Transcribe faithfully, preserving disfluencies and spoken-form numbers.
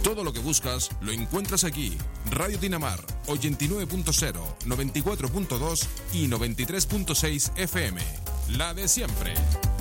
Todo lo que buscas lo encuentras aquí. Radio Dinamar, ochenta y nueve punto cero, noventa y cuatro punto dos y noventa y tres punto seis F M. La de siempre.